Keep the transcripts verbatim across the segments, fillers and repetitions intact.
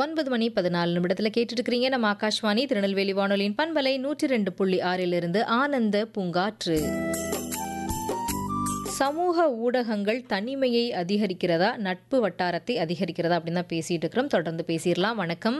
ஒன்பது மணி பதினாலு நிமிடத்துல கேட்டுட்டு இருக்கிறீங்க. நம்ம ஆகாஷ்வாணி திருநெல்வேலி வானொலியின் பண்பலை நூற்றி ரெண்டு புள்ளி ஆறிலிருந்து ஆனந்த பூங்காற்று. சமூக ஊடகங்கள் தனிமையை அதிகரிக்கிறதா, நட்பு வட்டாரத்தை அதிகரிக்கிறதா அப்படின்னு தான் பேசிட்டு இருக்கிறோம். தொடர்ந்து பேசிடலாம். வணக்கம்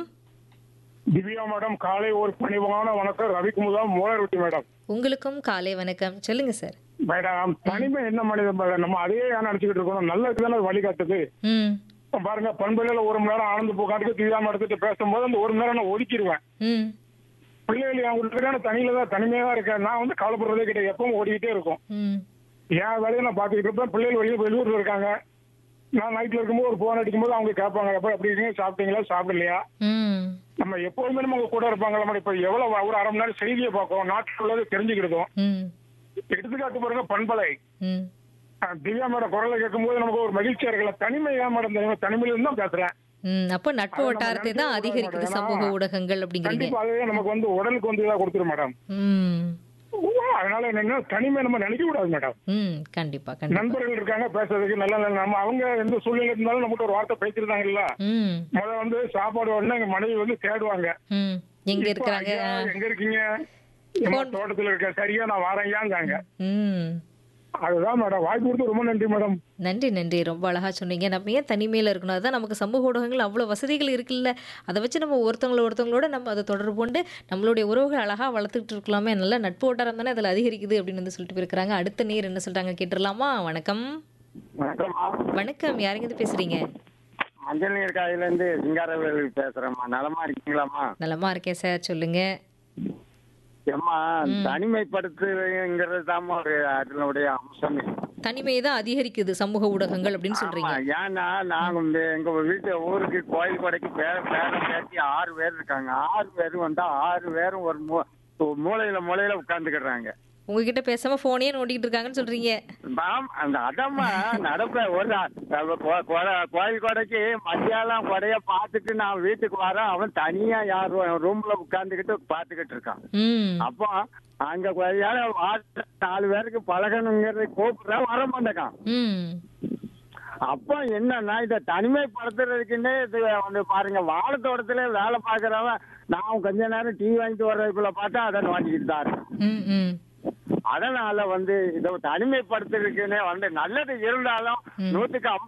திவ்யா மேடம், காலை ஒரு பணிவான வணக்கம். ரவிக்குமுதா மூலருட்டி மேடம். உங்களுக்கும் காலை வணக்கம். சொல்லுங்க சார். மேடம், தனிமை என்ன மனிதன் மேடம், நம்ம அதையே ஏன் நினைச்சுக்கிட்டு இருக்கோம்? நல்லதுக்கு தானே வழி காட்டுது. ம் பாருங்க, பண்பலையில ஒரு மணி நேரம் ஆனந்த பூக்காட்டுக்கு திவ்யா மேடத்திட்ட பேசும்போது அந்த ஒரு மணி நேரம் நான் ஒதுக்கிடுவேன். ம் பிள்ளைகள் அவங்களுக்கு தனியில தான் தனிமையா தான் இருக்கேன். நான் வந்து கவலைப்படுறதே கிடையாது, எப்பவும் ஓடிக்கிட்டே இருக்கும். ம் என் வேலையை நான் பாத்துக்கிட்டு இருப்பேன். பிள்ளைகள் வெளியே வெளியூர்ல இருக்காங்க. நான் நைட்ல இருக்கும்போது ஒரு போன் அடிக்கும்போது அவங்க கேட்பாங்க, எப்ப எப்படி இருக்கீங்க, சாப்பிட்டீங்களா சாப்பிடலையா. ம் நம்ம எப்போதுமே நம்ம கூட இருப்பாங்க. நம்ம இப்ப எவ்வளவு ஒரு அரை மணி நேரம் செய்தியை பார்ப்போம், நாட்டில் உள்ளது தெரிஞ்சுக்கிடுதோம். ம் எடுத்துக்காட்டு பாருங்க, பண்பலை ம் அஹ் திவ்யா மேடம் குரலை கேட்கும்போது நமக்கு ஒரு மகிழ்ச்சியா இருக்கல. தனிமை ஏன் மேடம் தெரியுமா? தனிமையில இருந்து தான் பேசுறேன். ம் அப்போ நட்பு அதை நம்ம வட்டாரத்தை தான் நினைச்சே அதிகரிக்குது பார்க்க சமூக மாட்டோம். ஊடகங்கள் அப்படிங்கிறீங்க. கண்டிப்பா அதுவே நமக்கு வந்து உடலுக்கு வந்து இதா கொடுத்துரும் மேடம். ம் அதனால என்னன்னா, தனிமை நம்ம நினைக்க கூடாது மேடம். ம் கண்டிப்பா கண்டிப்பா. நண்பர்கள் இருக்காங்க பேசுறதுக்கு, நல்ல நல்ல நம்ம அவங்க எந்த சூழ்நிலை இருந்தாலும் நம்மகிட்ட ஒரு வார்த்தை பேசிருந்தாங்கல்ல. ம் முதல்ல வந்து சாப்பாடு உடனே எங்க மனைவி வந்து தேடுவாங்க. ம் எங்க இப்ப, இருக்கிறாங்க? ஐயா, எங்க இருக்கீங்க? எம்மா, Phone- தோட்டத்துல இருக்க. சரியா, நான் வாரையாங்காங்க. ம் அதுதான் மேடம். வாய்ப்பு கொடுத்து ரொம்ப நன்றி மேடம். நன்றி நன்றி. ரொம்ப அழகா சொன்னீங்க. நம்ம ஏன் தனிமையில் இருக்கணும்? அதுதான் நமக்கு சமூக ஊடகங்கள் அவ்வளோ வசதிகள் இருக்குல்ல. அதை வச்சு நம்ம ஒருத்தவங்கள ஒருத்தவங்களோட நம்ம அதை தொடர்பு கொண்டு நம்மளுடைய உறவுகள் அழகாக வளர்த்துக்கிட்டு இருக்கலாமே. நல்ல நட்பு வட்டாரம் தானே அதில் அதிகரிக்குது அப்படின்னு வந்து சொல்லிட்டு போயிருக்கிறாங்க. அடுத்த நேர் என்ன சொல்கிறாங்க கேட்டுடலாமா? வணக்கம். வணக்கம்மா. வணக்கம். யாருங்க பேசுறீங்க? மஞ்சள் நீர் காயில இருந்து சிங்காரவேலு பேசுறேம்மா. நலமா இருக்கீங்களாம்மா? நலமா இருக்கேன் சார். சொல்லுங்க. ஏம்மா, தனிமைப்படுத்துங்கிறது தான் ஒரு அதனுடைய அம்சம். தனிமையை தான் அதிகரிக்குது சமூக ஊடகங்கள் அப்படின்னு ஆமா, சொல்றீங்க. ஏன்னா நாங்க இந்த எங்க வீட்டு ஊருக்கு கோயில் கொடைக்கு பேர பேர பேசி ஆறு பேர் இருக்காங்க. ஆறு பேரும் வந்தா ஆறு பேரும் ஒரு மூ- ஒரு மூலையில மூலையில உட்கார்ந்துக்கிறாங்க. உங்ககிட்ட பேசாம போனே நோண்டிக்கிட்டு இருக்காங்கன்னு சொல்றீங்க. பாம், அந்த அதம்மா நடப்ப ஒரு அவ கொ- கொ- கோயில் கொடைக்கு மத்தியானம் கொடைய பார்த்துட்டு நான் வீட்டுக்கு வரேன். அவன் தனியா யார் ரூம்ல உட்கார்ந்துக்கிட்டு பார்த்துக்கிட்டு இருக்கான். ம் அப்போ அங்க கொஞ்ச ஆறு நாலு பேருக்கு பழகணுங்கிறத கூப்பிடுறா, வர மாட்டேக்கான். ம் அப்போ என்னன்னா, இதை தனிமைப்படுத்துறதுக்குன்னே இது வந்து பாருங்க, வாழைத்தோட்டத்துல வேலை பாக்குறவன் நான் கொஞ்ச நேரம் டீ வாங்கிட்டு வர்றதுக்குள்ள பார்த்தா அதை நோண்டிக்கிட்டு தான் இருக்கேன். ம் ம் அதனால வந்து இதை தனிமைப்படுத்துறதுக்குன்னே வந்து நல்லது இருந்தாலும் ம். நூத்துக்கு